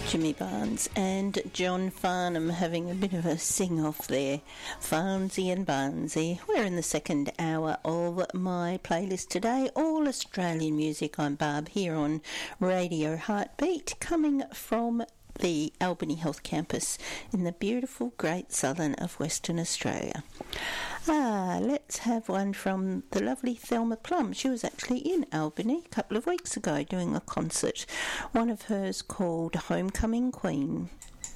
Jimmy Barnes and John Farnham having a bit of a sing-off there. Farnsey and Barnsey. We're in the second hour of my playlist today. All Australian music. I'm Barb here on Radio Heartbeat, coming from the Albany Health Campus in the beautiful Great Southern of Western Australia. Let's have one from the lovely Thelma Plum. She was actually in Albany a couple of weeks ago doing a concert, one of hers called Homecoming Queen.